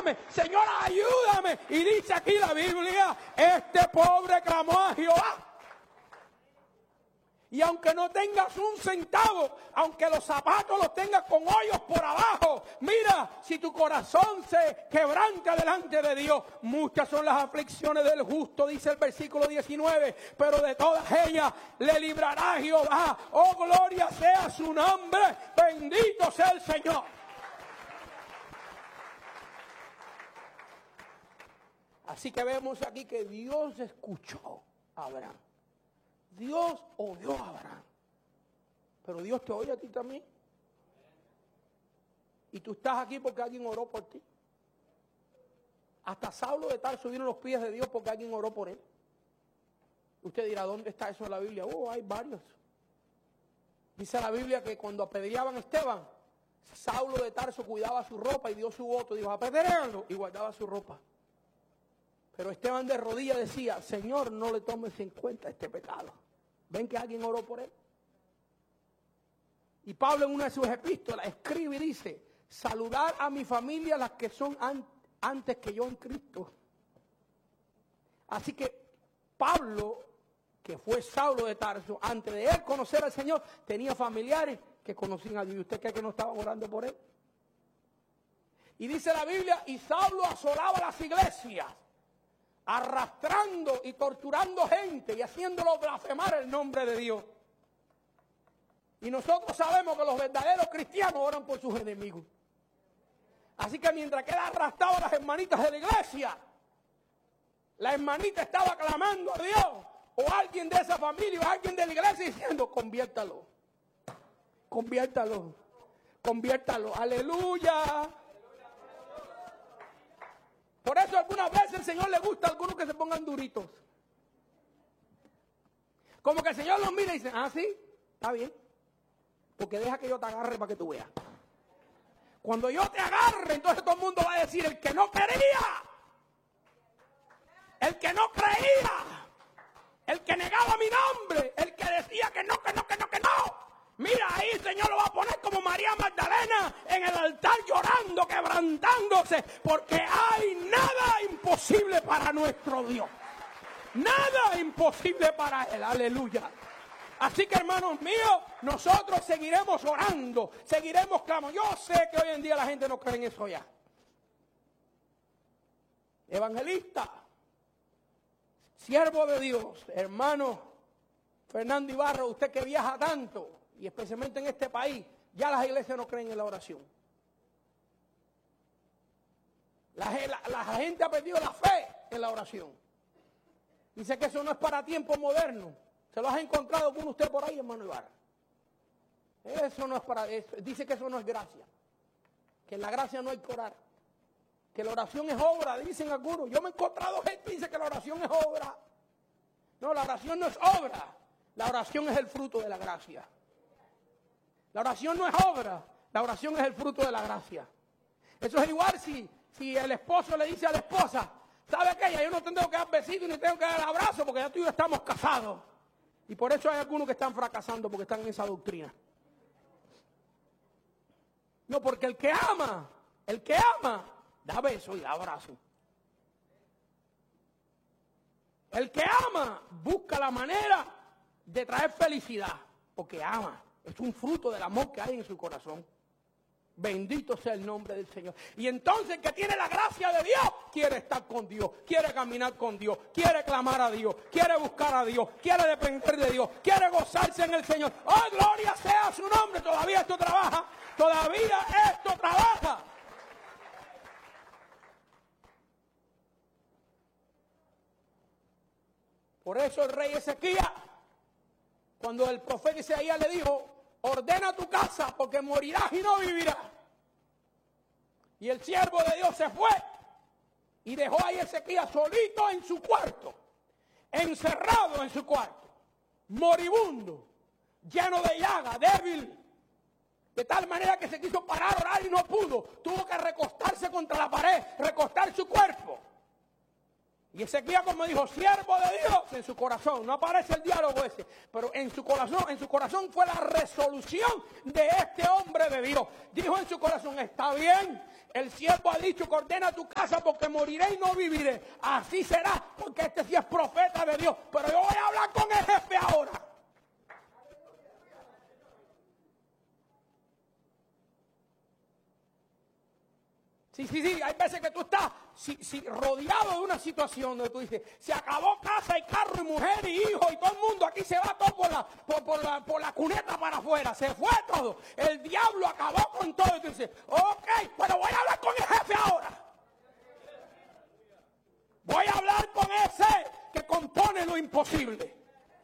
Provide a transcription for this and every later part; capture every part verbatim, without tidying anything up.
ayúdame, Señor, ayúdame. Y dice aquí la Biblia, este pobre clamó a Jehová. Y aunque no tengas un centavo, aunque los zapatos los tengas con hoyos por abajo, mira, si tu corazón se quebranta delante de Dios, muchas son las aflicciones del justo, dice el versículo diecinueve, pero de todas ellas le librará Jehová. Oh, gloria sea su nombre, bendito sea el Señor. Así que vemos aquí que Dios escuchó a Abraham. Dios oyó a Abraham, pero Dios te oye a ti también. Y tú estás aquí porque alguien oró por ti. Hasta Saulo de Tarso vino a los pies de Dios porque alguien oró por él. Usted dirá, ¿dónde está eso en la Biblia? Oh, hay varios. Dice la Biblia que cuando apedreaban a Esteban, Saulo de Tarso cuidaba su ropa y dio su voto. Dijo, apedréalo, y guardaba su ropa. Pero Esteban de rodillas decía, Señor, no le tomes en cuenta este pecado. ¿Ven que alguien oró por él? Y Pablo en una de sus epístolas escribe y dice, saludar a mi familia las que son an- antes que yo en Cristo. Así que Pablo, que fue Saulo de Tarso, antes de él conocer al Señor, tenía familiares que conocían a Dios. ¿Y usted cree que no estaban orando por él? Y dice la Biblia, y Saulo asolaba las iglesias, arrastrando y torturando gente y haciéndolo blasfemar el nombre de Dios. Y nosotros sabemos que los verdaderos cristianos oran por sus enemigos. Así que mientras que él arrastraba a las hermanitas de la iglesia, la hermanita estaba clamando a Dios, o alguien de esa familia, o alguien de la iglesia diciendo, conviértalo, conviértalo, conviértalo, aleluya. Por eso algunas veces el Señor le gusta a algunos que se pongan duritos. Como que el Señor los mira y dice, ah, sí, está bien. Porque deja que yo te agarre para que tú veas. Cuando yo te agarre, entonces todo el mundo va a decir, el que no quería, el que no creía, el que negaba mi nombre, el que decía que no, que no, que no, que no. Mira, ahí el Señor lo va a poner como María Magdalena en el altar llorando, quebrantándose, porque hay nada imposible para nuestro Dios. Nada imposible para Él, aleluya. Así que, hermanos míos, nosotros seguiremos orando, seguiremos clamando. Yo sé que hoy en día la gente no cree en eso ya. Evangelista, siervo de Dios, hermano Fernando Ibarra, usted que viaja tanto, y especialmente en este país, ya las iglesias no creen en la oración. La, la, la gente ha perdido la fe en la oración. Dice que eso no es para tiempos modernos. ¿Se lo has encontrado con usted por ahí, hermano Ibarra? Eso no es para eso. Dice que eso no es gracia. Que en la gracia no hay que orar. Que la oración es obra, dicen algunos. Yo me he encontrado gente que dice que la oración es obra. No, la oración no es obra. La oración es el fruto de la gracia. La oración no es obra, la oración es el fruto de la gracia. Eso es igual si, si el esposo le dice a la esposa, ¿sabe qué? Ya yo no tengo que dar besito ni tengo que dar abrazo porque ya tú y yo estamos casados. Y por eso hay algunos que están fracasando porque están en esa doctrina. No, porque el que ama, el que ama, da beso y da abrazo. El que ama busca la manera de traer felicidad porque ama. Es un fruto del amor que hay en su corazón. Bendito sea el nombre del Señor. Y entonces el que tiene la gracia de Dios quiere estar con Dios, quiere caminar con Dios, quiere clamar a Dios, quiere buscar a Dios, quiere depender de Dios, quiere gozarse en el Señor. ¡Oh, gloria sea su nombre! Todavía esto trabaja, todavía esto trabaja. Por eso el rey Ezequías, cuando el profeta Isaías le dijo, ordena tu casa porque morirás y no vivirás. Y el siervo de Dios se fue y dejó ahí a Ezequías solito en su cuarto, encerrado en su cuarto, moribundo, lleno de llaga, débil, de tal manera que se quiso parar a orar y no pudo. Tuvo que recostarse contra la pared, recostar su cuerpo. Y Ezequías, como dijo, siervo de Dios, en su corazón, no aparece el diálogo ese, pero en su corazón, en su corazón fue la resolución de este hombre de Dios. Dijo en su corazón, está bien, el siervo ha dicho que ordena tu casa porque moriré y no viviré. Así será, porque este sí es profeta de Dios, pero yo voy a hablar con el jefe ahora. Sí, sí, sí, hay veces que tú estás si, si, rodeado de una situación donde tú dices, se acabó casa y carro y mujer y hijo y todo el mundo, aquí se va todo por la, por, por la, por la cuneta para afuera, se fue todo, el diablo acabó con todo y tú dices, ok, pero voy a hablar con el jefe ahora. Voy a hablar con ese que compone lo imposible.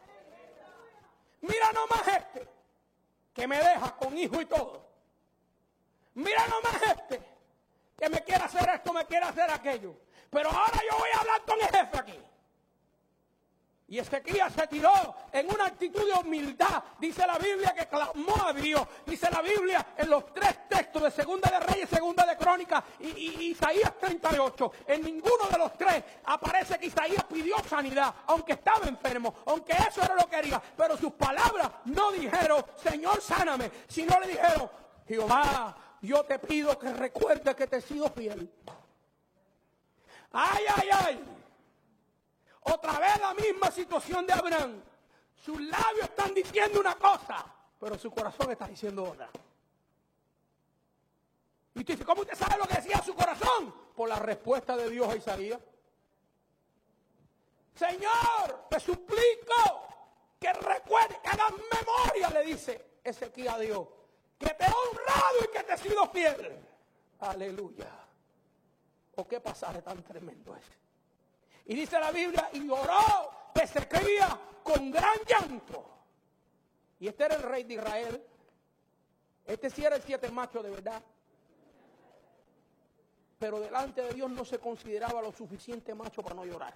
Mira nomás este, que me deja con hijo y todo. Mira nomás este, que me quiere hacer esto, me quiere hacer aquello. Pero ahora yo voy a hablar con el jefe aquí. Y Ezequías se tiró en una actitud de humildad. Dice la Biblia que clamó a Dios. Dice la Biblia en los tres textos de Segunda de Reyes, Segunda de Crónicas y, y, y Isaías treinta y ocho. En ninguno de los tres aparece que Isaías pidió sanidad, aunque estaba enfermo, aunque eso era lo que quería. Pero sus palabras no dijeron, Señor, sáname, sino le dijeron, Jehová, yo te pido que recuerdes que te he sido fiel. Ay, ay, ay. Otra vez la misma situación de Abraham. Sus labios están diciendo una cosa, pero su corazón está diciendo otra. Y tú dices, ¿cómo usted sabe lo que decía su corazón? Por la respuesta de Dios a Isaías. Señor, te suplico que recuerdes, que hagas memoria, le dice Ezequías a Dios, que te he honrado y que te he sido fiel. Aleluya. ¿O qué pasaje tan tremendo es? Y dice la Biblia, y lloró Ezequías con gran llanto. Y este era el rey de Israel. Este sí era el siete macho de verdad. Pero delante de Dios no se consideraba lo suficiente macho para no llorar.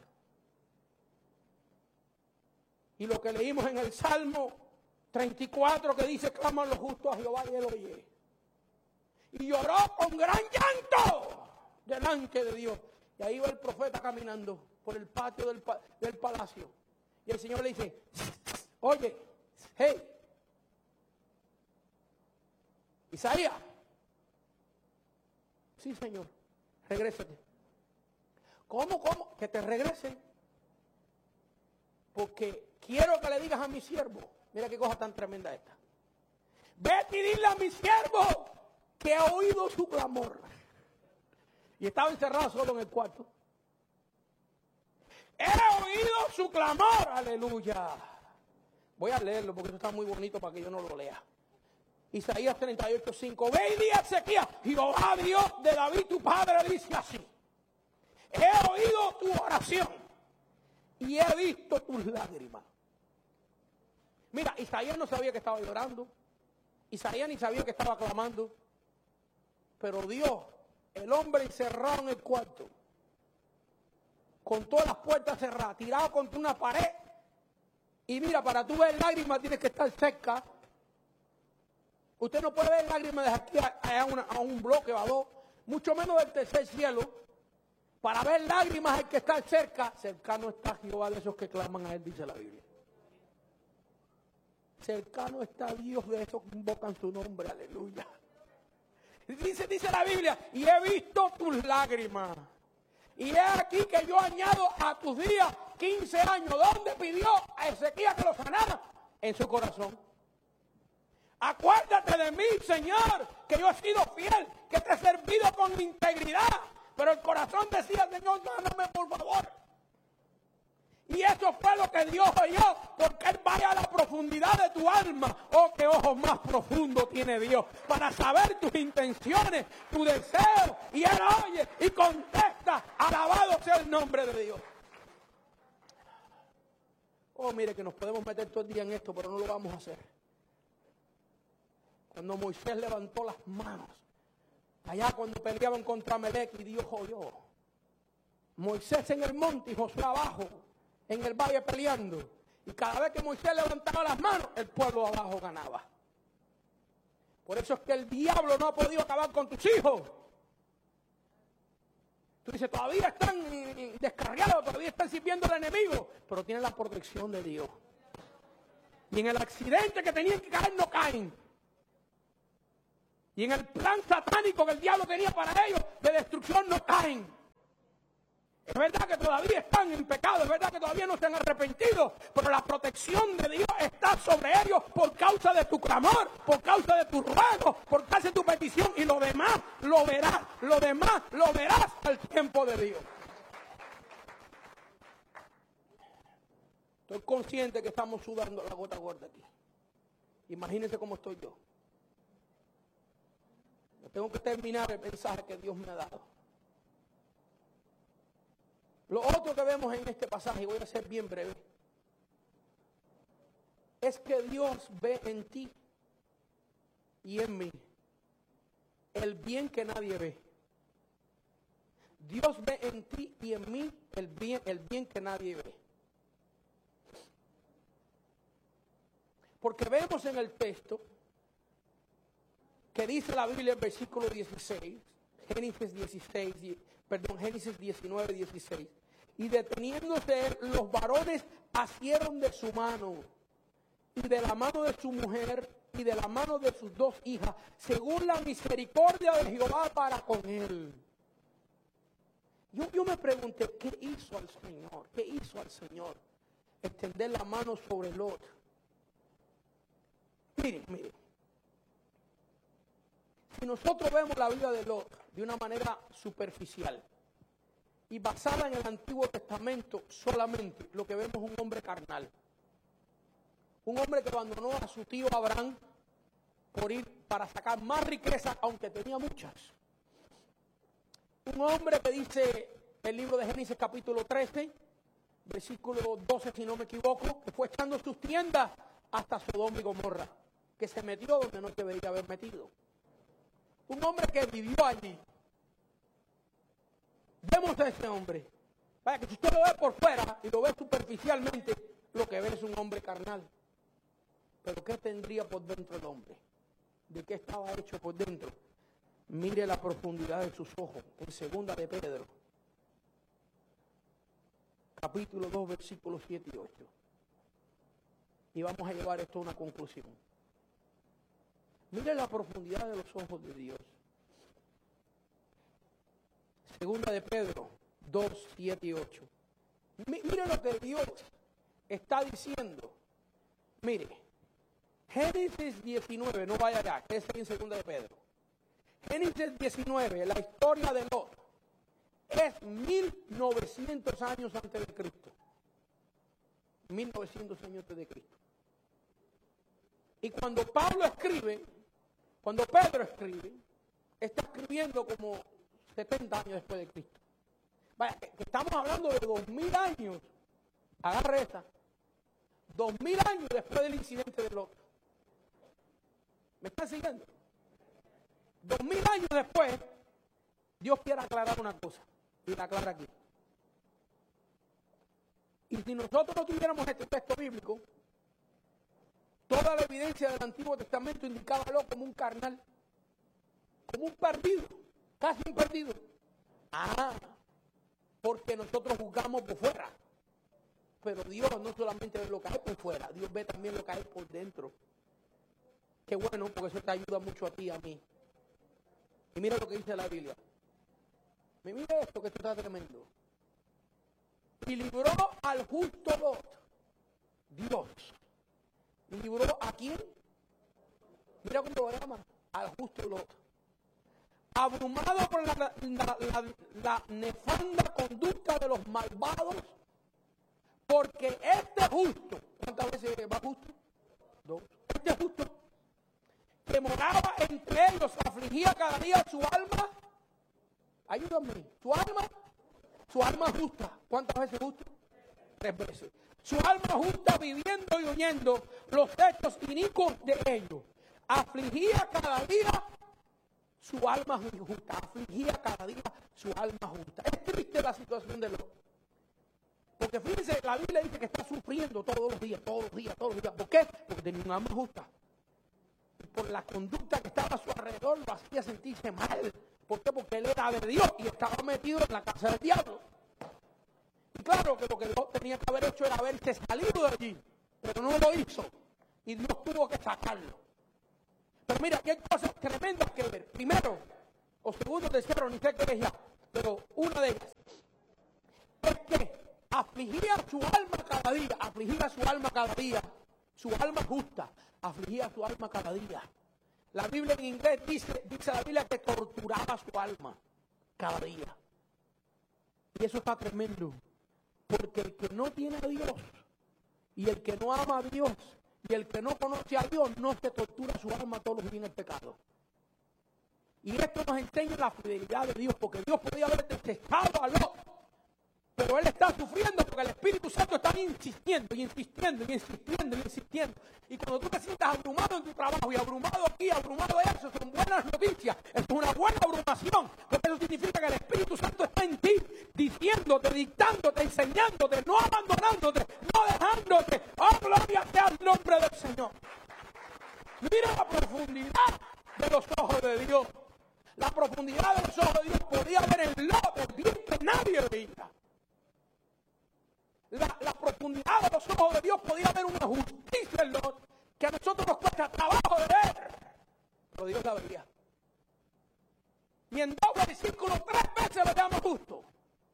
Y lo que leímos en el Salmo treinta y cuatro que dice, claman los justos a Jehová y él oye. Y lloró con gran llanto delante de Dios. Y ahí va el profeta caminando por el patio del, del palacio. Y el Señor le dice, oye, hey, Isaías. Sí, Señor, regrésate. ¿Cómo, cómo? Que te regrese. Porque quiero que le digas a mi siervo, mira qué cosa tan tremenda esta. Vete y dile a mi siervo que he oído su clamor. Y estaba encerrado solo en el cuarto. He oído su clamor, aleluya. Voy a leerlo porque esto está muy bonito para que yo no lo lea. Isaías treinta y ocho, cinco. Ve y di a Ezequías, Jehová Dios de David tu padre dice así. He oído tu oración y he visto tus lágrimas. Mira, Isaías no sabía que estaba llorando. Isaías ni sabía que estaba clamando. Pero Dios, el hombre encerrado en el cuarto, con todas las puertas cerradas, tirado contra una pared. Y mira, para tú ver lágrimas tienes que estar cerca. Usted no puede ver lágrimas de aquí a, a, una, a un bloque o a dos, mucho menos del tercer cielo. Para ver lágrimas hay que estar cerca. Cercano está Jehová de esos que claman a él, dice la Biblia. Cercano está Dios de esos que invocan su nombre, aleluya. Dice, dice la Biblia, y he visto tus lágrimas. Y he aquí que yo añado a tus días quince años. ¿Dónde pidió a Ezequías que lo sanara? En su corazón. Acuérdate de mí, Señor, que yo he sido fiel, que te he servido con integridad. Pero el corazón decía, Señor, sáname por favor. Y eso fue lo que Dios oyó, porque Él vaya a la profundidad de tu alma. Oh, qué ojos más profundos tiene Dios para saber tus intenciones, tu deseo. Y Él oye y contesta, alabado sea el nombre de Dios. Oh, mire que nos podemos meter todo el día en esto, pero no lo vamos a hacer. Cuando Moisés levantó las manos, allá cuando peleaban contra Amalek y Dios oyó. Moisés en el monte y Josué abajo, en el valle peleando. Y cada vez que Moisés levantaba las manos, el pueblo abajo ganaba. Por eso es que el diablo no ha podido acabar con tus hijos. Tú dices, todavía están descarriados, todavía están sirviendo al enemigo, pero tienen la protección de Dios. Y en el accidente que tenían que caer, no caen. Y en el plan satánico que el diablo tenía para ellos, de destrucción, no caen. Es verdad que todavía están en pecado, es verdad que todavía no se han arrepentido, pero la protección de Dios está sobre ellos por causa de tu clamor, por causa de tu ruego, por causa de tu petición, y lo demás lo verás, lo demás lo verás al tiempo de Dios. Estoy consciente que estamos sudando la gota gorda aquí. Imagínense cómo estoy yo. Yo tengo que terminar el mensaje que Dios me ha dado. Lo otro que vemos en este pasaje, y voy a ser bien breve, es que Dios ve en ti y en mí el bien que nadie ve. Dios ve en ti y en mí el bien, el bien que nadie ve. Porque vemos en el texto que dice la Biblia en versículo dieciséis, Génesis dieciséis, perdón, Génesis diecinueve, dieciséis. Y deteniéndose los varones asieron de su mano y de la mano de su mujer y de la mano de sus dos hijas, según la misericordia de Jehová para con él. Yo, yo me pregunté, ¿qué hizo al Señor? ¿Qué hizo al Señor? Extender la mano sobre Lot. Miren, miren. Si nosotros vemos la vida de Lot de una manera superficial y basada en el Antiguo Testamento solamente, lo que vemos es un hombre carnal. Un hombre que abandonó a su tío Abraham por ir para sacar más riqueza, aunque tenía muchas. Un hombre que dice el libro de Génesis capítulo trece, versículo doce si no me equivoco, que fue echando sus tiendas hasta Sodoma y Gomorra, que se metió donde no debería haber metido. Un hombre que vivió allí. Vemos a ese hombre. Vaya, que si usted lo ve por fuera y lo ve superficialmente, lo que ve es un hombre carnal. Pero ¿qué tendría por dentro el hombre? ¿De qué estaba hecho por dentro? Mire la profundidad de sus ojos. En segunda de Pedro, capítulo dos, versículos siete y ocho. Y vamos a llevar esto a una conclusión. Mire la profundidad de los ojos de Dios. Segunda de Pedro dos, siete y ocho. Mire lo que Dios está diciendo. Mire, Génesis diecinueve, no vaya allá, que es en segunda de Pedro. Génesis diecinueve, la historia de Lot, es mil novecientos años antes de Cristo. mil novecientos años antes de Cristo. Y cuando Pablo escribe, cuando Pedro escribe, está escribiendo como setenta años después de Cristo. Vaya, que, que estamos hablando de dos mil años. Agarre esa. Dos mil años después del incidente de Lot. ¿Me están siguiendo? Dos mil años después, Dios quiere aclarar una cosa. Y la aclara aquí. Y si nosotros no tuviéramos este texto bíblico, toda la evidencia del Antiguo Testamento indicaba a Lot como un carnal, como un perdido, casi un perdido. Ah, porque nosotros juzgamos por fuera. Pero Dios no solamente ve lo que hay por fuera, Dios ve también lo que hay por dentro. Qué bueno, porque eso te ayuda mucho a ti y a mí. Y mira lo que dice la Biblia. Mira esto que esto está tremendo. Y libró al justo Lot. Dios. ¿Y libró a quién? Mira cómo lo llama. Al justo Lot. Abrumado por la, la, la, la nefanda conducta de los malvados. Porque este justo, ¿cuántas veces va justo? Dos. Este justo, que moraba entre ellos, afligía cada día su alma. Ayúdame, su alma, su alma justa. ¿Cuántas veces justo? Tres veces. Su alma justa viviendo y oyendo los hechos inicuos de ellos. Afligía cada día su alma justa. Afligía cada día su alma justa. Es triste la situación de Lot. Porque fíjense, la Biblia dice que está sufriendo todos los días, todos los días, todos los días. ¿Por qué? Porque tenía una alma justa. Por la conducta que estaba a su alrededor lo hacía sentirse mal. ¿Por qué? Porque él era de Dios y estaba metido en la casa del diablo. Y claro que lo que Dios tenía que haber hecho era haberse salido de allí, pero no lo hizo. Y Dios tuvo que sacarlo. Pero mira, aquí hay cosas tremendas que ver. Primero, o segundo, tercero, ni sé qué es ya, pero una de ellas es que afligía su alma cada día, afligía su alma cada día, su alma justa, afligía su alma cada día. La Biblia en inglés dice, dice la Biblia que torturaba su alma cada día. Y eso está tremendo, porque el que no tiene a Dios, y el que no ama a Dios, y el que no conoce a Dios, no se tortura su alma todos los días en el pecado. Y esto nos enseña la fidelidad de Dios, porque Dios podía haber detestado a Lot, pero él está sufriendo porque el Espíritu Santo está insistiendo, y insistiendo, y insistiendo, y insistiendo. Y cuando tú te sientas abrumado en tu trabajo, y abrumado aquí, abrumado de eso, son buenas noticias. Es una buena abrumación, porque eso significa que el Espíritu Santo está en ti, diciéndote, dictándote, enseñándote, no abandonándote, no dejándote. ¡Oh, gloria sea el nombre del Señor! Mira la profundidad de los ojos de Dios. La profundidad de los ojos de Dios podía ver en Lot, el bien que nadie veía. La, la profundidad de los ojos de Dios podía ver una justicia en Lot que a nosotros nos cuesta trabajo de ver. Pero Dios la veía. Y en dos versículos tres veces lo llama justo.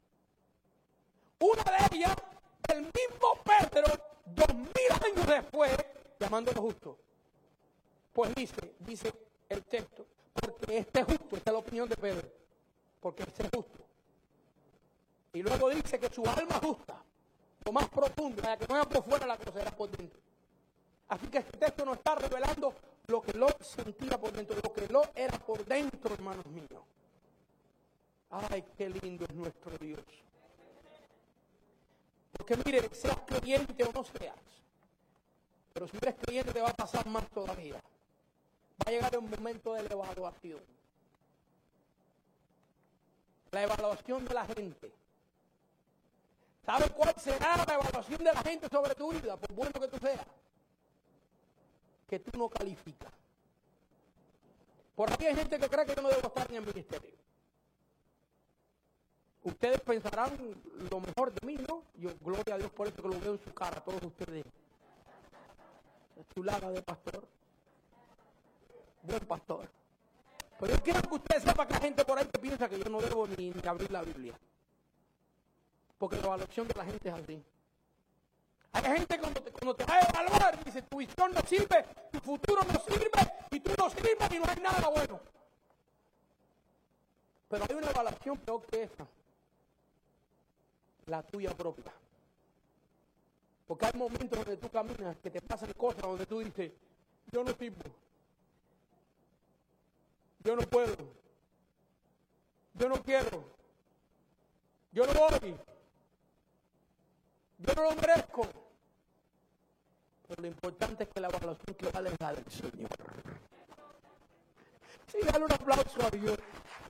Una de ellas, el mismo Pedro, dos mil años después, llamándolo justo. Pues dice, dice el texto, porque este es justo, esta es la opinión de Pedro, porque este es justo. Y luego dice que su alma justa, lo más profundo, la que no era por fuera, la que era por dentro. Así que este texto nos está revelando lo que Lot sentía por dentro, lo que Lot era por dentro, hermanos míos. Ay, qué lindo es nuestro Dios. Porque mire, seas creyente o no seas, pero si eres creyente te va a pasar más todavía. Va a llegar un momento de la evaluación. La evaluación de la gente. ¿Sabes cuál será la evaluación de la gente sobre tu vida? Por bueno que tú seas. Que tú no calificas. Por aquí hay gente que cree que yo no debo estar en el ministerio. Ustedes pensarán lo mejor de mí, ¿no? Yo, gloria a Dios por eso que lo veo en su cara, todos ustedes. Chulada de pastor. Buen pastor. Pero yo quiero que ustedes sepan que hay gente por ahí que piensa que yo no debo ni, ni abrir la Biblia. Porque la evaluación de la gente es así. Hay gente que cuando te, cuando te va a evaluar, dice, tu visión no sirve, tu futuro no sirve, y tú no sirves y no hay nada bueno. Pero hay una evaluación peor que esa. La tuya propia. Porque hay momentos donde tú caminas, que te pasan cosas donde tú dices, yo no sirvo. Yo no puedo. Yo no quiero. Yo no voy. Yo no lo merezco. Pero lo importante es que la evaluación que vale es la del Señor. Sí, dale un aplauso a Dios.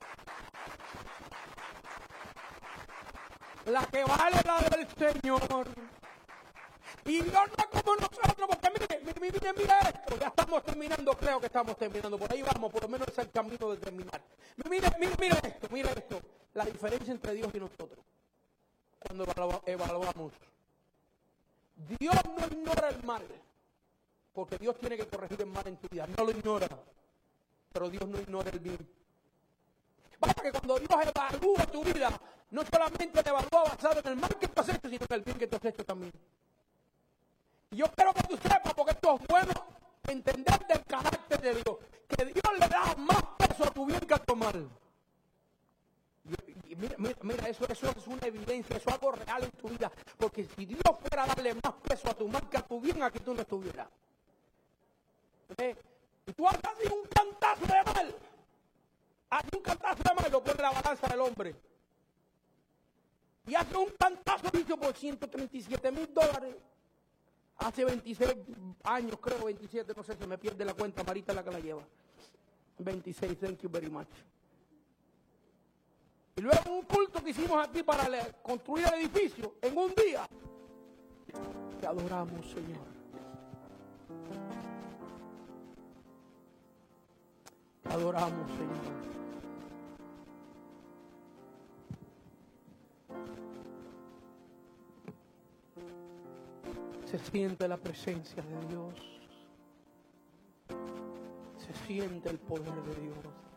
La que vale es la del Señor. Y Dios no es como nosotros, porque mire, mire, mire, mire esto. Ya estamos terminando, creo que estamos terminando. Por ahí vamos, por lo menos es el camino de terminar. Mire, mire, mire esto, mire esto. La diferencia entre Dios y nosotros. Cuando evaluamos. Dios no ignora el mal. Porque Dios tiene que corregir el mal en tu vida. No lo ignora. Pero Dios no ignora el bien. Basta que cuando Dios evalúa tu vida, no solamente te evalúa basado en el mal que tú has hecho, sino en el bien que tú has hecho también. Y yo quiero que tú sepas, porque esto es bueno, entender del carácter de Dios, que Dios le da más peso a tu bien que a tu mal. Y, y mira, mira, mira eso, eso es una evidencia, eso es algo real en tu vida, porque si Dios fuera a darle más peso a tu mal que a tu bien, aquí tú no estuvieras. ¿Eh? Y tú haces así un cantazo de mal, haces un cantazo de mal y lo pone en la balanza del hombre. Y hace un cantazo dicho por ciento treinta y siete mil dólares. Hace veintiséis años, creo, veintisiete, no sé, se me pierde la cuenta, Marita es la que la lleva. veintiséis, thank you very much. Y luego un culto que hicimos aquí para construir el edificio, en un día, te adoramos, Señor. Te adoramos, Señor. Se siente la presencia de Dios. Se siente el poder de Dios.